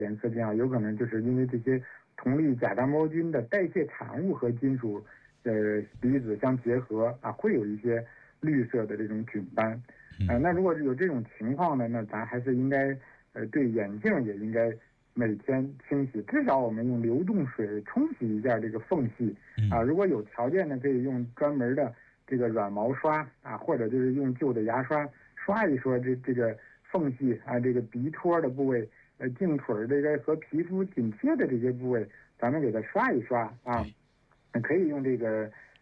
颜色这样，有可能就是因为这些铜粒甲状胞菌的代谢产物和金属离子相结合啊，会有一些绿色的这种菌斑。那如果有这种情况呢，那咱还是应该对眼镜也应该每天清洗，至少我们用流动水冲洗一下这个缝隙啊。如果有条件呢，可以用专门的这个软毛刷啊，或者就是用旧的牙刷刷一刷这个缝隙啊，这个鼻托的部位，颈腿这个和皮肤紧贴的这些部位，咱们给它刷一刷啊。可以用这个